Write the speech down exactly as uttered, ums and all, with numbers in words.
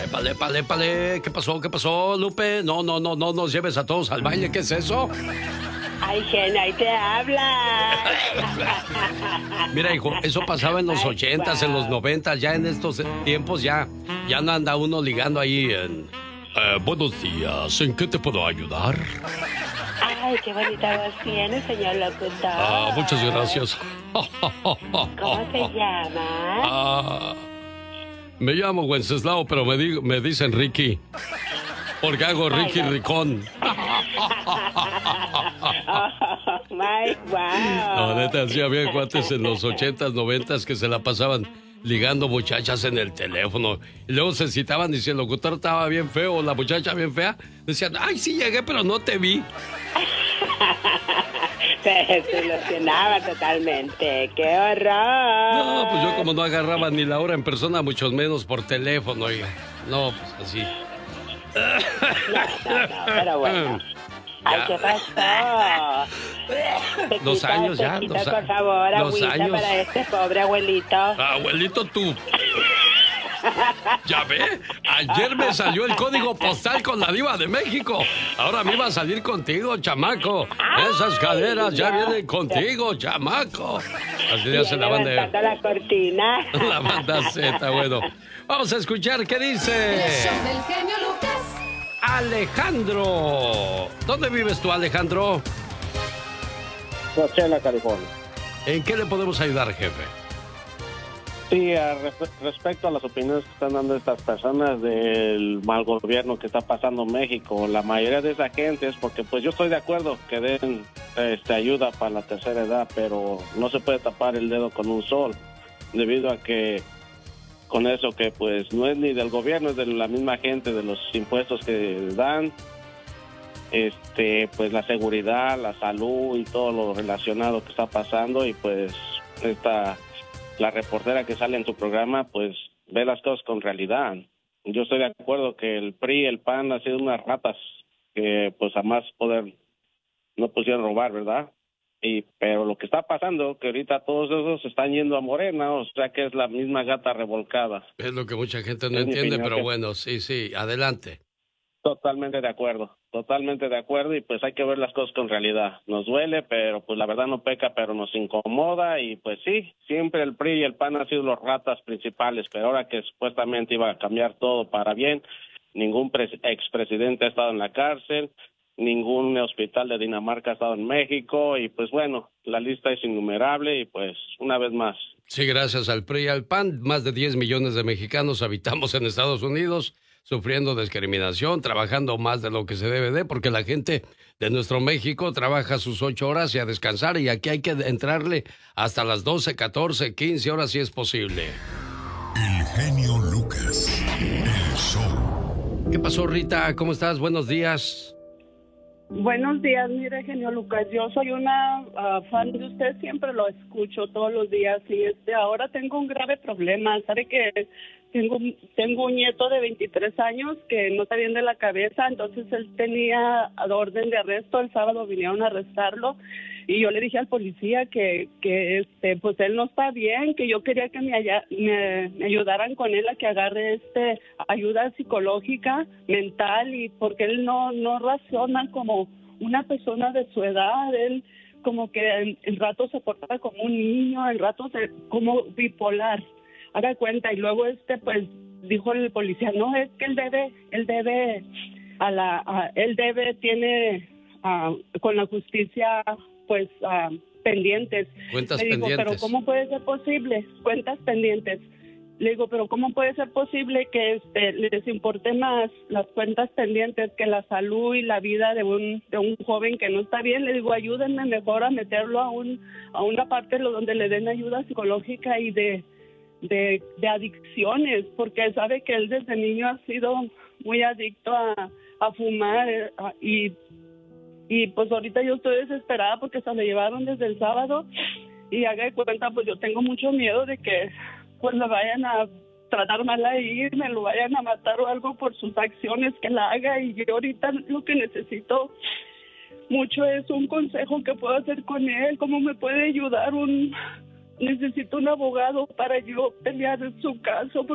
Épale, épale, épale. ¿Qué pasó? ¿Qué pasó, Lupe? No, no, no, no nos lleves a todos al baile. ¿Qué es eso? Ay, Gena, ahí te habla. Mira, hijo, eso pasaba en los ochentas, en los noventas. Ya en estos tiempos ya, ya no anda uno ligando ahí en... Eh, buenos días, ¿en qué te puedo ayudar? Ay, qué bonita voz tiene, señor locutor. Ah, muchas gracias. ¿Cómo se llama? Ah, me llamo Wenceslao, pero me, di- me dicen Ricky. Porque hago Ricky Ay, no. Ricón. Oh, my, wow. No, neta, hacía bien cuates en los ochentas, noventas que se la pasaban ligando muchachas en el teléfono. Y luego se citaban y si el locutor estaba bien feo o la muchacha bien fea, decían, ay, sí llegué, pero no te vi. Se ilusionaba totalmente. ¡Qué horror! No, pues yo como no agarraba ni la hora en persona, mucho menos por teléfono. Oiga. No, pues así. No, no, no, pero bueno. Ay, ¿qué pasó? Dos Tequita, años ya, tequita, dos a- por favor, dos agüita años. para este pobre abuelito. Abuelito, tú. ¿Ya ve? Ayer me salió el código postal con la diva de México. Ahora me iba a salir contigo, chamaco. Esas caderas ya vienen contigo, chamaco. Así ya se la banda. Levantando la cortina. La banda Z, bueno. Vamos a escuchar qué dice El show del genio Lucas. Alejandro. ¿Dónde vives tú, Alejandro? Coachella, California. ¿En qué le podemos ayudar, jefe? Sí, a res- respecto a las opiniones que están dando estas personas del mal gobierno que está pasando en México, la mayoría de esa gente es porque, pues yo estoy de acuerdo que den este, ayuda para la tercera edad, pero no se puede tapar el dedo con un sol, debido a que con eso que pues no es ni del gobierno, es de la misma gente, de los impuestos que dan, este, pues la seguridad, la salud y todo lo relacionado que está pasando, y pues esta... la reportera que sale en su programa, pues, ve las cosas con realidad. Yo estoy de acuerdo que el P R I y el P A N han sido unas ratas que, pues, jamás poder, no pusieron robar, ¿verdad? Y, pero lo que está pasando, que ahorita todos esos están yendo a Morena, o sea que es la misma gata revolcada. Es lo que mucha gente no Es mi entiende, opinión, pero que- bueno, sí, sí, adelante. Totalmente de acuerdo, totalmente de acuerdo, y pues hay que ver las cosas con realidad. Nos duele, pero pues la verdad no peca, pero nos incomoda, y pues sí, siempre el P R I y el P A N han sido los ratas principales, pero ahora que supuestamente iba a cambiar todo para bien, ningún pres- expresidente ha estado en la cárcel, ningún hospital de Dinamarca ha estado en México, y pues bueno, la lista es innumerable, y pues una vez más. Sí, gracias al P R I y al P A N, más de diez millones de mexicanos habitamos en Estados Unidos, sufriendo discriminación, trabajando más de lo que se debe de, porque la gente de nuestro México trabaja sus ocho horas y a descansar, y aquí hay que entrarle hasta las doce, catorce, quince horas si es posible. El genio Lucas, el show. ¿Qué pasó, Rita? ¿Cómo estás? Buenos días. Buenos días, mire, genio Lucas, yo soy una ah, fan de usted, siempre lo escucho todos los días, y este ahora tengo un grave problema. Sabe que tengo un- tengo un nieto de veintitrés años que no está bien de la cabeza, entonces él tenía orden de arresto. El sábado vinieron a arrestarlo y yo le dije al policía que que este pues él no está bien, que yo quería que me, haya- me, me ayudaran con él a que agarre este ayuda psicológica, mental, y porque él no no razona como una persona de su edad. Él como que en, en rato se porta como un niño, en rato se, como bipolar, haga cuenta. Y luego este pues dijo el policía, no, es que él debe él debe a la a- él debe tiene ah, con la justicia pues ah, pendientes. Cuentas Le digo, pendientes. pero ¿cómo puede ser posible? Cuentas pendientes. Le digo, pero ¿cómo puede ser posible que este, les importe más las cuentas pendientes que la salud y la vida de un de un joven que no está bien? Le digo, ayúdenme mejor a meterlo a un a una parte lo- donde le den ayuda psicológica y de, de de adicciones, porque sabe que él desde niño ha sido muy adicto a, a fumar, eh, a- y y pues ahorita yo estoy desesperada porque se lo llevaron desde el sábado, y haga de cuenta, pues yo tengo mucho miedo de que pues lo vayan a tratar mal ahí, me lo vayan a matar o algo por sus acciones que la haga. Y yo ahorita lo que necesito mucho es un consejo que puedo hacer con él, cómo me puede ayudar un... Necesito un abogado para yo pelear su caso,